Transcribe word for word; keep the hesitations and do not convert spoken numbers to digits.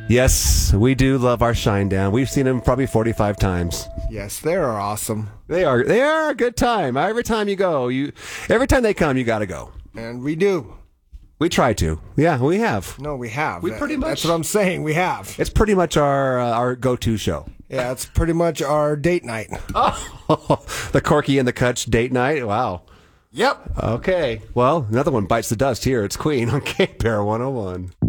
Yes, we do love our Shinedown. We've seen them probably forty-five times. Yes, they are awesome. They are they are a good time. Every time you go, you every time they come, you got to go. And we do. We try to. Yeah, we have. No, we have. We pretty much. That's what I'm saying. We have. It's pretty much our uh, our go-to show. Yeah, it's pretty much our date night. Oh, the Corky and the Kutch date night. Wow. Yep. Okay. Well, another one bites the dust here. It's Queen on K-Bear one oh one.